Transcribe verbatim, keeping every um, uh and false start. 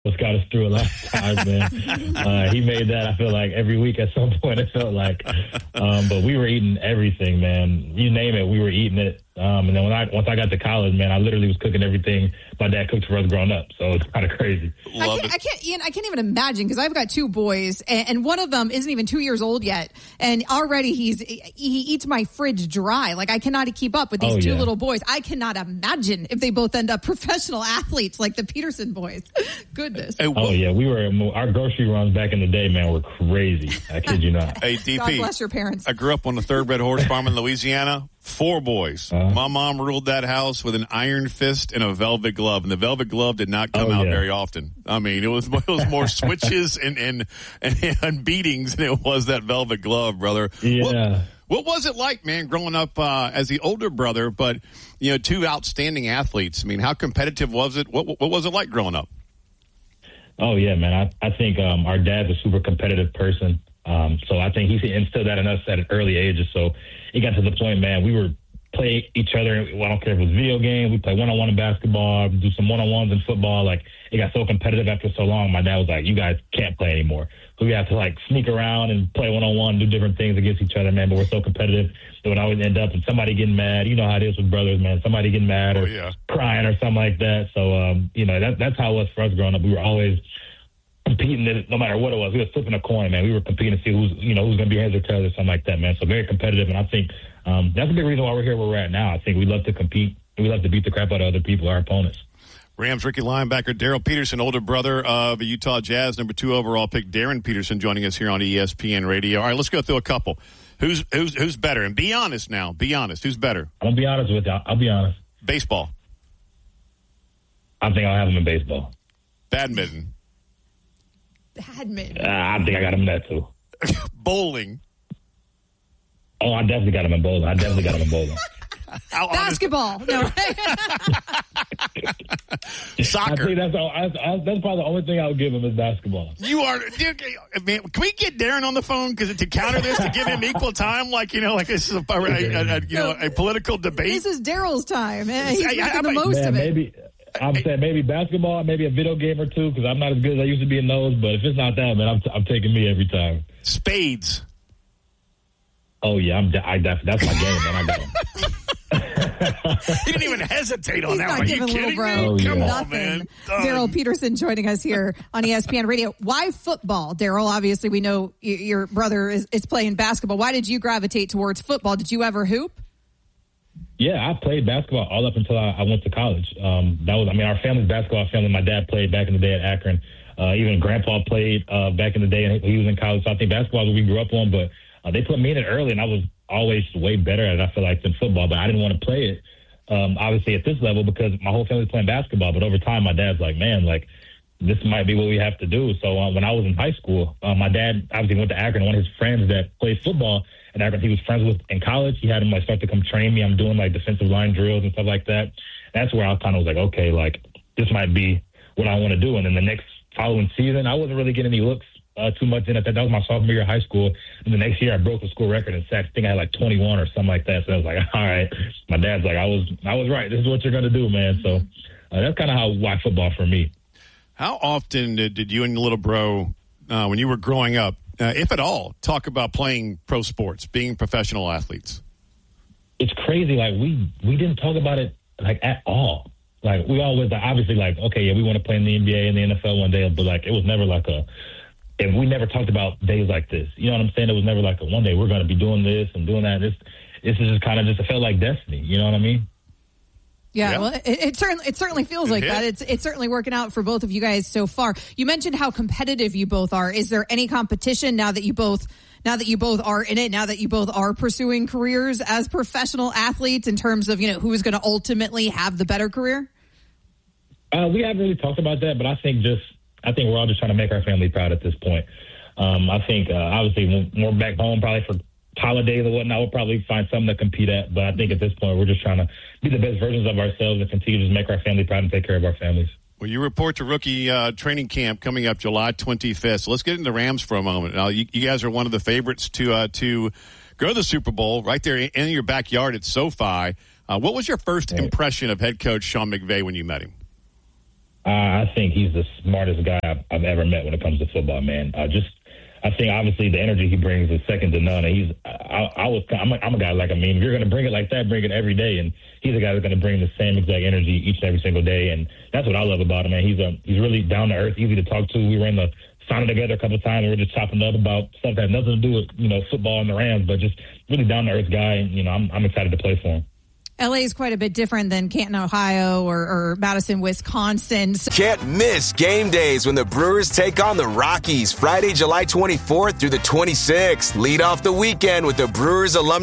got us through a lot of times, man. Uh, he made that, I feel like, every week at some point, it felt like. Um, but we were eating everything, man. You name it, we were eating it. Um, and then when I once I got to college, man, I literally was cooking everything my dad cooked for us growing up. So it's kind of crazy. I can't, I can't, Ian, I can't even imagine, because I've got two boys, and, and one of them isn't even two years old yet, and already he's he eats my fridge dry. Like, I cannot keep up with these oh, two yeah. little boys. I cannot imagine if they both end up professional athletes like the Peterson boys. Goodness. Hey, oh yeah, we were our grocery runs back in the day, man, were crazy. I kid you not. Hey, D P, God bless your parents. I grew up on the thoroughbred horse farm in Louisiana. Four boys. Uh, My mom ruled that house with an iron fist and a velvet glove, and the velvet glove did not come oh, out yeah. very often. I mean, it was it was more switches and, and and and beatings than it was that velvet glove, brother. Yeah. What, what was it like, man, growing up uh, as the older brother, but you know, two outstanding athletes? I mean, how competitive was it? What what was it like growing up? Oh yeah, man. I I think um, our dad's a super competitive person. Um, so I think he instilled that in us at an early age. So it got to the point, man, we were playing each other. Well, I don't care if it was video games. We play one-on-one in basketball, do some one-on-ones in football. Like, it got so competitive after so long. My dad was like, you guys can't play anymore. So we have to, like, sneak around and play one-on-one, do different things against each other, man. But we're so competitive that when I would end up with somebody getting mad, you know how it is with brothers, man. Somebody getting mad or oh, yeah. crying or something like that. So, um, you know, that, that's how it was for us growing up. We were always competing, no matter what it was. We were flipping a coin, man. We were competing to see who's, you know, who's going to be heads or tails or something like that, man. So very competitive, and I think um, that's a big reason why we're here where we're at now. I think we love to compete. We love to beat the crap out of other people, our opponents. Rams rookie linebacker Daryl Peterson, older brother of the Utah Jazz, number two overall pick Darren Peterson, joining us here on E S P N Radio. All right, let's go through a couple. Who's who's who's better? And be honest now. Be honest. Who's better? I'll be honest with you. I'll be honest. Baseball. I think I'll have him in baseball. Badminton. Badminton. Uh, I think I got him in that too. Bowling. Oh, I definitely got him in bowling. I definitely got him in bowling. Basketball. No. Soccer. I think that's, all, I, I, that's probably the only thing I would give him is basketball. You are, dude, man, can we get Darren on the phone because to counter this, to give him equal time, like you know, like this is a, a, a, a you know a political debate. This is Daryl's time. He's I, making I, the I, most man, of it. Maybe. I'm saying maybe basketball, maybe a video game or two, because I'm not as good as I used to be in those. But if it's not that, man, I'm, t- I'm taking me every time. Spades. Oh yeah, I'm. De- I def- that's my game, man. I got him. He didn't even hesitate on He's that not one. Are you giving kidding little me? bro Oh, Come yeah. on, nothing. man. Daryl Peterson joining us here on E S P N Radio. Why football, Daryl? Obviously, we know y- your brother is, is playing basketball. Why did you gravitate towards football? Did you ever hoop? Yeah, I played basketball all up until I, I went to college. Um, that was, I mean, our family's basketball family. My dad played back in the day at Akron. Uh, even Grandpa played uh, back in the day, and he was in college. So I think basketball is what we grew up on. But uh, they put me in it early, and I was always way better at it, I feel like, than football. But I didn't want to play it, um, obviously, at this level because my whole family was playing basketball. But over time, my dad's like, man, like, this might be what we have to do. So uh, when I was in high school, uh, my dad obviously went to Akron. One of his friends that played football at Akron, he was friends with in college. He had him like start to come train me. I'm doing like defensive line drills and stuff like that. That's where I kind of was like, okay, like this might be what I want to do. And then the next following season, I wasn't really getting any looks uh, too much in it. That was my sophomore year of high school. And the next year, I broke the school record in sacks. I think I had like twenty-one or something like that. So I was like, all right. My dad's like, I was, I was right. This is what you're going to do, man. So uh, that's kind of how why football for me. How often did, did you and your little bro, uh, when you were growing up, uh, if at all, talk about playing pro sports, being professional athletes? It's crazy. Like, we, we didn't talk about it, like, at all. Like, we always, like, obviously, like, okay, yeah, we want to play in the N B A and the N F L one day, but, like, it was never like a, and we never talked about days like this. You know what I'm saying? It was never like a one day we're going to be doing this and doing that. This, this is just kind of just, it felt like destiny. You know what I mean? Yeah, Yeah. well, it, it certainly it certainly feels like Yeah. that. It's it's certainly working out for both of you guys so far. You mentioned how competitive you both are. Is there any competition now that you both now that you both are in it? Now that you both are pursuing careers as professional athletes, in terms of, you know, who's going to ultimately have the better career? Uh, we haven't really talked about that, but I think just I think we're all just trying to make our family proud at this point. Um, I think uh, obviously when we're back home, probably for holidays or whatnot, we'll probably find something to compete at. But I think at this point, we're just trying to be the best versions of ourselves and continue to just make our family proud and take care of our families. Well, you report to rookie uh, training camp coming up July twenty-fifth. So let's get into Rams for a moment. Now, you, you guys are one of the favorites to uh, to go to the Super Bowl right there in your backyard at SoFi. Uh, what was your first Right. impression of head coach Sean McVay when you met him? Uh, I think he's the smartest guy I've, I've ever met when it comes to football, man. Uh, just, I think obviously the energy he brings is second to none. And he's, I, I was, I'm a, I'm a guy like, I mean, if you're going to bring it like that, bring it every day. And he's a guy that's going to bring the same exact energy each and every single day. And that's what I love about him, man. He's a, he's really down to earth, easy to talk to. We were in the sauna together a couple of times. And we were just chopping up about stuff that had nothing to do with, you know, football and the Rams, but just really down to earth guy. And, you know, I'm, I'm excited to play for him. L A is quite a bit different than Canton, Ohio or, or Madison, Wisconsin. Can't miss game days when the Brewers take on the Rockies Friday, July twenty-fourth through the twenty-sixth. Lead off the weekend with the Brewers alumni